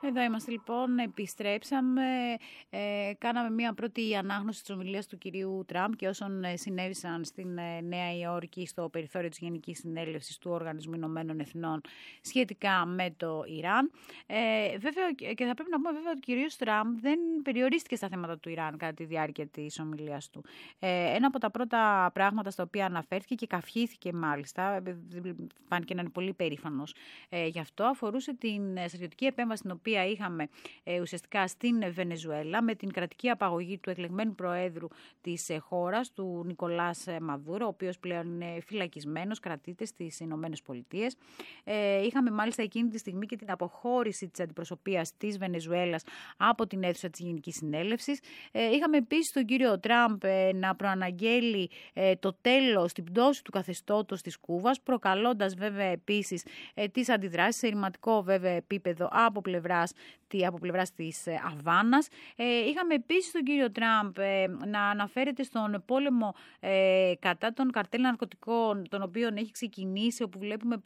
Εδώ είμαστε λοιπόν, επιστρέψαμε, κάναμε μια πρώτη ανάγνωση της ομιλίας του κυρίου Τραμπ και όσων συνέβησαν στην Νέα Υόρκη στο περιθώριο της Γενικής Συνέλευσης του Οργανισμού Ηνωμένων Εθνών σχετικά με το Ιράν. Βέβαια, και θα πρέπει να πούμε βέβαια ότι ο κύριος Τραμπ δεν περιορίστηκε στα θέματα του Ιράν κατά τη διάρκεια της ομιλίας του. Ένα από τα πρώτα πράγματα στα οποία αναφέρθηκε και καυχήθηκε μάλιστα, φάνηκε να είναι πολύ περήφανος γι' αυτό, αφορούσε την στρατιωτική επέμβαση την οποία είχαμε ουσιαστικά στην Βενεζουέλα με την κρατική απαγωγή του εκλεγμένου προέδρου της χώρας, του Νικολάς Μαδούρο, ο οποίος πλέον είναι φυλακισμένος, κρατείται στις Ηνωμένες Πολιτείες. Είχαμε μάλιστα εκείνη τη στιγμή και την αποχώρηση της αντιπροσωπείας της Βενεζουέλας από την αίθουσα της Γενικής Συνέλευσης. Είχαμε επίσης τον κύριο Τραμπ να προαναγγέλει το τέλος, την πτώση του καθεστώτος της Κούβας, προκαλώντας βέβαια επίσης τις αντιδράσεις σε ρηματικό βέβαια επίπεδο από πλευράς της Αβάνας. Είχαμε επίσης τον κύριο Τραμπ να αναφέρεται στον πόλεμο κατά των καρτέλ ναρκωτικών, τον οποίο έχει ξεκινήσει, όπου βλέπουμε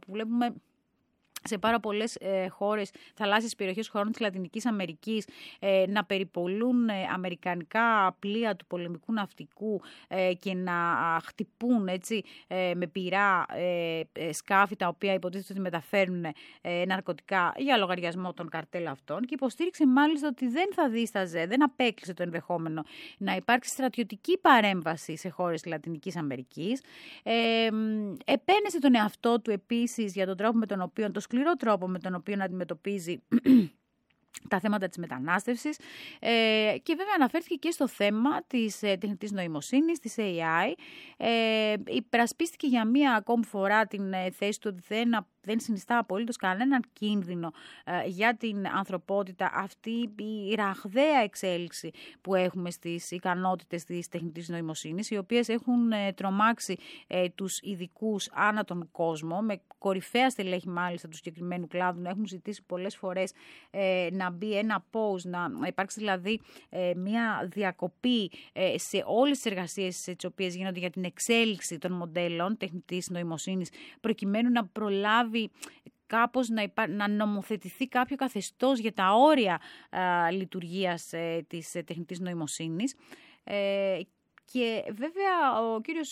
σε πάρα πολλές χώρες, θαλάσσιες περιοχές χωρών της Λατινικής Αμερικής να περιπολούν αμερικανικά πλοία του πολεμικού ναυτικού και να χτυπούν έτσι, με πυρά σκάφη τα οποία υποτίθεται ότι μεταφέρουν ναρκωτικά για λογαριασμό των καρτέλ αυτών, και υποστήριξε μάλιστα ότι δεν θα δίσταζε, δεν απέκλεισε το ενδεχόμενο να υπάρξει στρατιωτική παρέμβαση σε χώρες της Λατινικής Αμερικής. Επένεσε τον εαυτό του επίσης για τον τρόπο με τον οποίο, το σκληρό τρόπο με τον οποίο αντιμετωπίζει τα θέματα της μετανάστευσης, και βέβαια αναφέρθηκε και στο θέμα της τεχνητής νοημοσύνης, της AI. Υπερασπίστηκε για μία ακόμη φορά την θέση του ότι δεν συνιστά απολύτως κανέναν κίνδυνο για την ανθρωπότητα αυτή η ραγδαία εξέλιξη που έχουμε στις ικανότητες της τεχνητής νοημοσύνης, οι οποίες έχουν τρομάξει τους ειδικούς ανά τον κόσμο, με κορυφαία στελέχη μάλιστα του συγκεκριμένου κλάδου να έχουν ζητήσει πολλές φορές να μπει ένα pause, να υπάρξει δηλαδή μια διακοπή σε όλες τις εργασίες τις οποίες γίνονται για την εξέλιξη των μοντέλων τεχνητής νοημοσύνης, προκειμένου να προλάβει κάπως να νομοθετηθεί κάποιο καθεστώς για τα όρια λειτουργίας της τεχνητής νοημοσύνης. Και βέβαια ο κύριος